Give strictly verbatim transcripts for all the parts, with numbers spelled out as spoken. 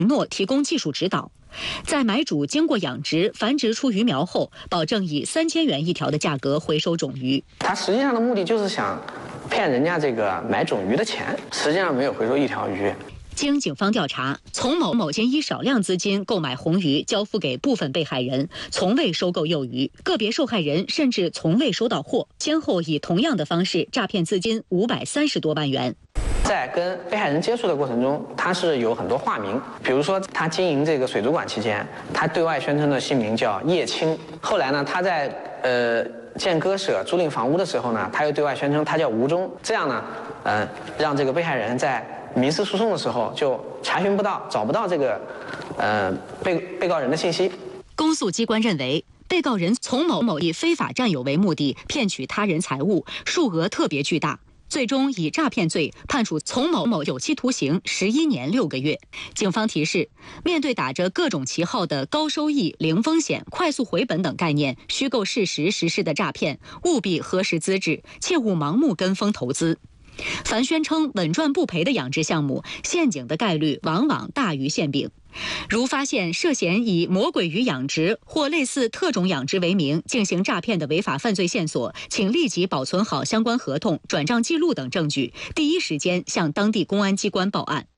诺提供技术指导。在买主经过养殖、繁殖出鱼苗后，保证以三千元一条的价格回收种鱼。 他实际上的目的就是想骗人家这个买种鱼的钱，实际上没有回收一条鱼。 经警方调查，丛某某间以少量资金购买红鱼，交付给部分被害人，从未收购幼鱼，个别受害人甚至从未收到货，先后以同样的方式诈骗资金五百三十多万元。 在跟被害人接触的过程中，他是有很多化名，比如说他经营这个水族馆期间，他对外宣称的姓名叫叶青。后来呢，他在呃建鸽舍、租赁房屋的时候呢，他又对外宣称他叫吴忠。这样呢，呃，让这个被害人在民事诉讼的时候就查询不到、找不到这个呃被被告人的信息。 公诉机关认为，被告人丛某某以非法占有为目的骗取他人财物，数额特别巨大。最终以诈骗罪判处丛某某有期徒刑十一年六个月。警方提示，面对打着各种旗号的高收益、零风险、快速回本等概念虚构事实实施的诈骗，务必核实资质，切勿盲目跟风投资。凡宣称稳赚不赔的养殖项目，陷阱的概率往往大于馅饼。如发现涉嫌以魔鬼鱼养殖或类似特种养殖为名进行诈骗的违法犯罪线索，请立即保存好相关合同、转账记录等证据，第一时间向当地公安机关报案。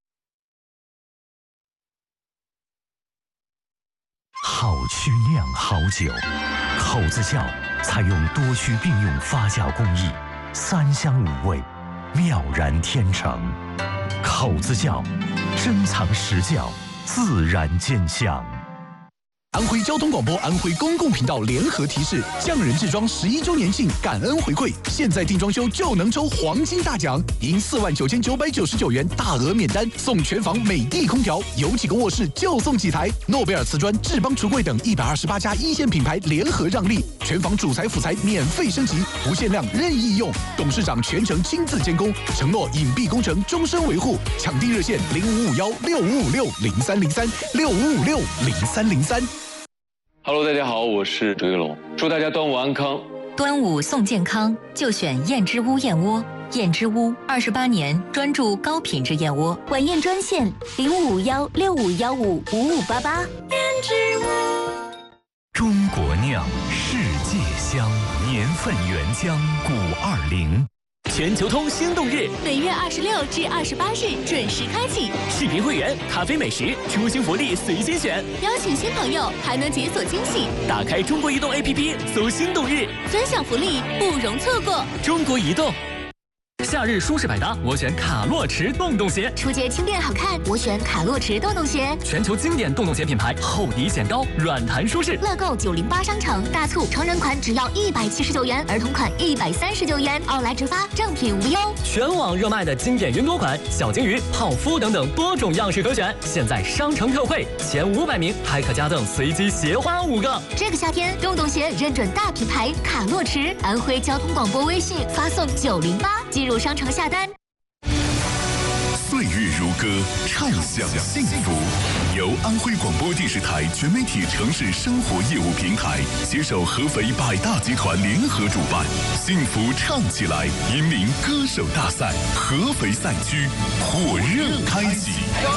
好曲酿好酒，口子窖采用多区并用发酵工艺，三香五味，妙然天成。口子窖，珍藏实窖，自然见香。 安徽交通广播、安徽公共频道联合提示：匠人制装十一周年庆感恩回馈，现在定装修就能抽黄金大奖，赢四万九千九百九十九元大额免单，送全房美的空调，有几个卧室就送几台。诺贝尔瓷砖、智邦橱柜等一百二十八家一线品牌联合让利，全房主材辅材免费升级，不限量任意用。董事长全程亲自监工，承诺隐蔽工程终身维护。抢订热线零五五幺六五五六零三零三六五五六零三零三。 Hello， 大家好，我是周跃龙，祝大家端午安康。 端午送健康，就选燕之屋燕窝。燕之屋二十八年专注高品质燕窝， 晚宴专线零五五幺六五幺五五五八八。燕之屋。 中国酿，世界香，年份原浆五二零。 全球通心动日， 本月二十六至二十八日准时开启。 视频会员、咖啡美食、出行福利随心选， 邀请新朋友还能解锁惊喜。 打开中国移动 A P P， 搜心动日， 分享福利不容错过。 中国移动。夏日舒适百搭，我选卡洛驰洞洞鞋。 初阶轻便好看，我选卡洛驰洞洞鞋。 全球经典洞洞鞋品牌，厚底显高，软弹舒适。 乐购九零八商城大促，成人款只要一百七十九元，儿童款一百三十九元，奥莱直发，正品无忧。 全网热卖的经典云朵款、小金鱼、泡芙等等多种样式可选，现在商城特惠，前五百名还可加赠随机鞋花五个。 这个夏天，洞洞鞋认准大品牌卡洛驰，安徽交通广播微信发送九零八，进入商城下单。 岁月如歌，畅享幸福。由安徽广播电视台全媒体城市生活业务平台携手合肥百大集团联合主办，幸福唱起来引领歌手大赛合肥赛区火热开启。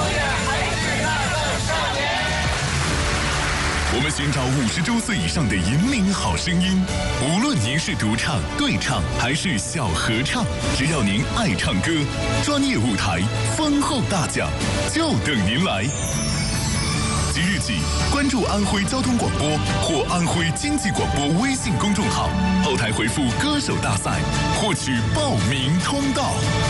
我们寻找五十周岁以上的引领好声音，无论您是独唱、对唱还是小合唱，只要您爱唱歌，专业舞台、丰厚大奖就等您来。即日起，关注安徽交通广播或安徽经济广播微信公众号，后台回复“歌手大赛”，获取报名通道。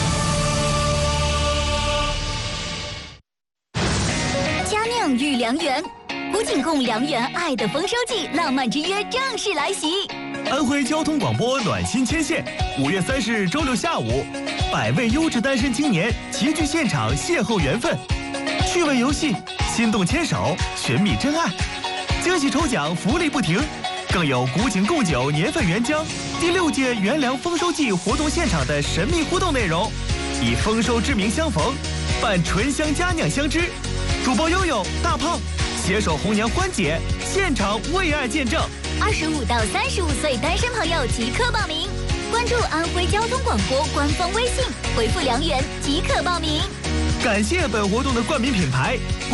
佳酿御良缘。古井贡良缘爱的丰收季，浪漫之约正式来袭。 安徽交通广播暖心牵线，五月三十日周六下午，百位优质单身青年齐聚现场邂逅缘分，趣味游戏，心动牵手，寻觅真爱，惊喜抽奖，福利不停，更有古井贡酒年份原浆第六届元粮丰收季活动现场的神秘互动内容，以丰收之名相逢，伴醇香佳酿相知。主播悠悠、大胖携手红娘欢姐，现场为爱见证。 二十五到三十五岁单身朋友即刻报名，关注安徽交通广播官方微信，回复良缘即可报名。 感谢本活动的冠名品牌